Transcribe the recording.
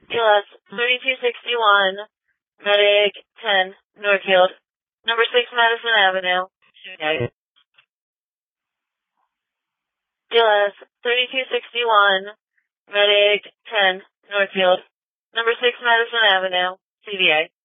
DLS 3261, Medic 10, Northfield, number 6 Madison Avenue, CVA. DLS 3261, Medic 10, Northfield, number 6 Madison Avenue, CVA.